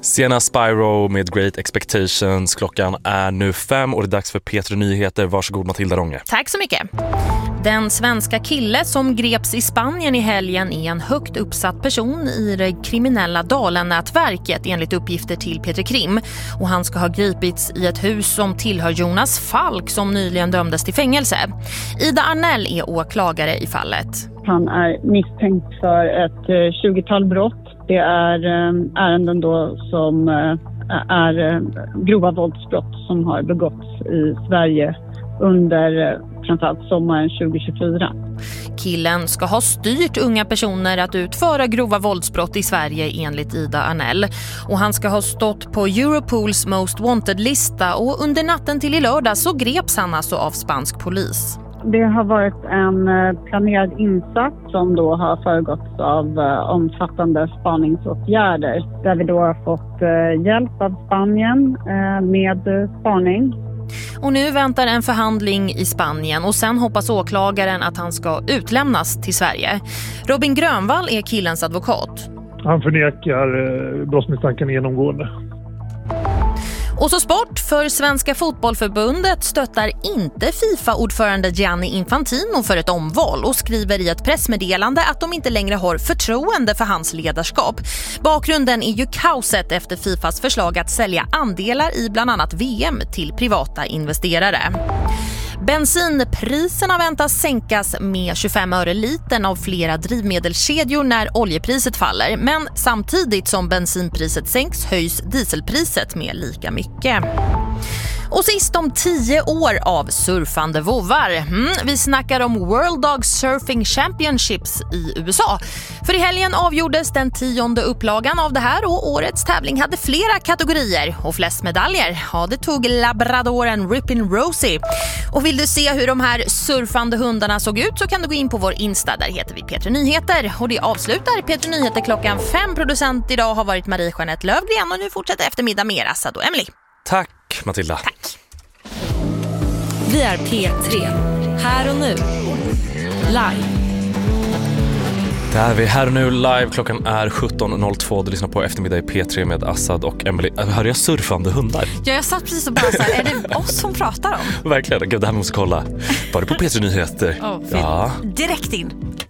Sena Spyro med Great Expectations. Klockan är nu 5 och det är dags för P3 Nyheter. Varsågod Matilda Ronge. Tack så mycket. Den svenska kille som greps i Spanien i helgen är en högt uppsatt person i det kriminella Dalen-nätverket enligt uppgifter till P3 Krim. Och han ska ha gripits i ett hus som tillhör Jonas Falk som nyligen dömdes till fängelse. Ida Arnell är åklagare i fallet. Han är misstänkt för ett 20-tal brott. Det är ärenden då som är grova våldsbrott som har begåtts i Sverige under framförallt sommaren 2024. Killen ska ha styrt unga personer att utföra grova våldsbrott i Sverige enligt Ida Arnell. Och han ska ha stått på Europols Most Wanted-lista och under natten till i lördag så greps han alltså av spansk polis. Det har varit en planerad insats som då har föregåtts av omfattande spaningsåtgärder. Där vi då har fått hjälp av Spanien med spaning. Och nu väntar en förhandling i Spanien och sen hoppas åklagaren att han ska utlämnas till Sverige. Robin Grönvall är killens advokat. Han förnekar brottsmisstanken genomgående. Och så sport, för Svenska fotbollförbundet stöttar inte FIFA-ordförande Gianni Infantino för ett omval och skriver i ett pressmeddelande att de inte längre har förtroende för hans ledarskap. Bakgrunden är ju kaoset efter FIFAs förslag att sälja andelar i bland annat VM till privata investerare. Bensinpriserna väntas sänkas med 25 öre litern av flera drivmedelskedjor när oljepriset faller. Men samtidigt som bensinpriset sänks höjs dieselpriset med lika mycket. Och sist om 10 år av surfande vovvar. Vi snackar om World Dog Surfing Championships i USA. För i helgen avgjordes den 10:e upplagan av det här och årets tävling hade flera kategorier. Och flest medaljer, ja, det tog labradoren Rippin' Rosie. Och vill du se hur de här surfande hundarna såg ut så kan du gå in på vår Insta, där heter vi P3 Nyheter. Och det avslutar P3 Nyheter klockan 5. Producent idag har varit Marie Jeanette Lövgren och nu fortsätter eftermiddag med Assad och Emily. Tack Matilda. Tack. Vi är P3, här och nu, live. Det är vi här och nu live. Klockan är 17.02. Du lyssnar på eftermiddag i P3 med Assad och Emily. Hör jag surfande hundar? Ja, jag satt precis och bara så här, är det oss som pratar om? Verkligen, gud, det här måste kolla. Var det på P3 Nyheter? Ja. Direkt in.